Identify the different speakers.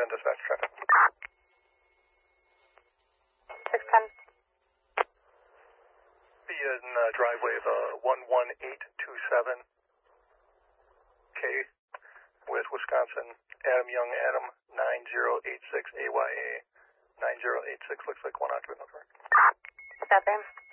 Speaker 1: dispatch traffic.
Speaker 2: 610.
Speaker 1: Be in driveway of 11827 K with Wisconsin, Adam Young, Adam 9086 AYA 9086, looks like one occupant.
Speaker 2: Is that there?